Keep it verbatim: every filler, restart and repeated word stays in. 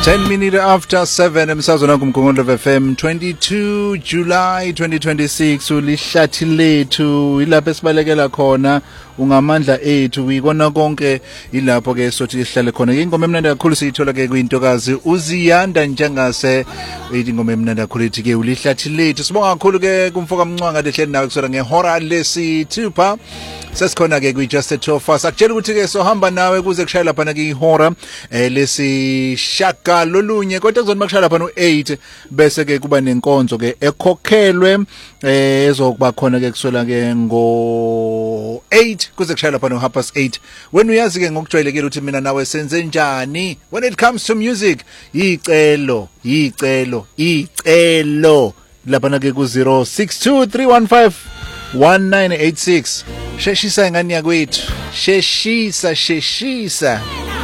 ten minutes after seven emsazweni kumkhongondo F M twenty-two July twenty twenty-six ulihlathi lethu ilapho esibalekela khona ungamandla ethu uyikona konke ilapho ke sothi sihlale khona ingoma emnandi kakhulu siyithola ke kuyintokazi uziyanda njengase ingoma emnandi kakhulu ithi ke ulihlathi lethu sibonga kakhulu ke kumfoka mncwanga lehleli nawe kusona ngehora lesithupha sesikhona ke kwi just two fast akutshela ukuthi ke sohamba nawe kuze kushaya lapha na ke ihora eh lesishaka lolunye kodwa kuzona makushaya lapha no eight bese ke kuba nenkonzo ke ekhokhelwe eh ezokuba khona ke kuswela ke ngo eight kuze kushaya lapha no half past eight wena uyazi ke ngokujwayelekile ukuthi mina nawe senze njani when it comes to music yicelo yicelo icelo lapha na ke ku zero six two three one five one nine eight six sheshisa ngani yakwethu sheshisa sheshisa